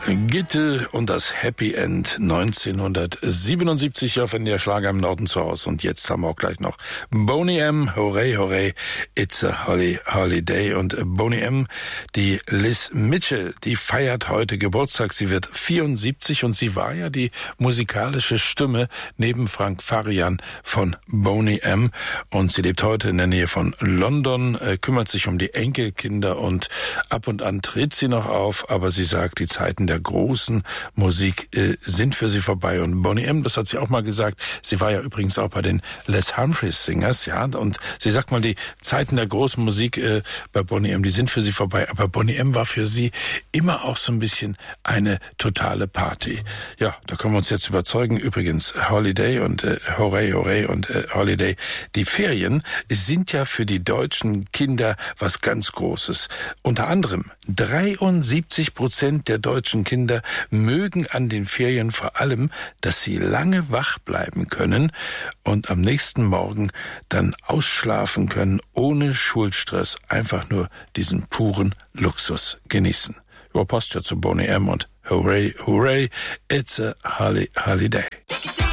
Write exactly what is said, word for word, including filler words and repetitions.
Gitte und das Happy End neunzehnhundertsiebenundsiebzig auf N D R Schlager im Norden zu Hause. Und jetzt haben wir auch gleich noch Boney M. Hooray, hooray, it's a holly, holiday. Und Boney M., die Liz Mitchell, die feiert heute Geburtstag. Sie wird vierundsiebzig und sie war ja die musikalische Stimme neben Frank Farian von Boney M. Und sie lebt heute in der Nähe von London, äh, kümmert sich um die Enkelkinder und ab und an tritt sie noch auf, aber sie sagt, die Zeiten der großen Musik äh, sind für sie vorbei. Und Boney M., das hat sie auch mal gesagt, sie war ja übrigens auch bei den Les Humphreys Singers, ja, und sie sagt mal, die Zeiten der großen Musik äh, bei Boney M., die sind für sie vorbei, aber Boney M. war für sie immer auch so ein bisschen eine totale Party. Ja, da können wir uns jetzt überzeugen. Übrigens, Holiday und äh, Hooray, hooray und äh, Holiday, die Ferien sind ja für die deutschen Kinder was ganz Großes. Unter anderem dreiundsiebzig Prozent der deutschen Kinder mögen an den Ferien vor allem, dass sie lange wach bleiben können und am nächsten Morgen dann ausschlafen können, ohne Schulstress, einfach nur diesen puren Luxus genießen. Ja, passt ja zu Boney M. und Hooray, hooray, it's a holly, holiday.